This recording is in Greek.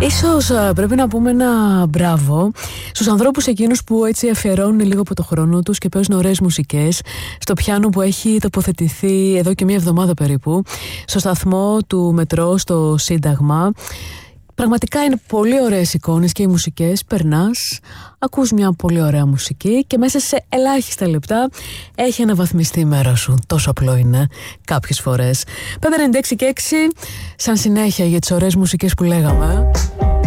Ίσως πρέπει να πούμε ένα μπράβο στους ανθρώπους εκείνους που έτσι αφιερώνουν λίγο από το χρόνο τους και παίζουν ωραίες μουσικές στο πιάνο που έχει τοποθετηθεί εδώ και μια εβδομάδα περίπου στο σταθμό του μετρό στο Σύνταγμα. Πραγματικά είναι πολύ ωραίες εικόνες και οι μουσικές. Περνάς, ακούς μια πολύ ωραία μουσική και μέσα σε ελάχιστα λεπτά έχει αναβαθμιστεί η μέρα σου. Τόσο απλό είναι κάποιες φορές. 596 και 6, σαν συνέχεια για τις ωραίες μουσικές που λέγαμε.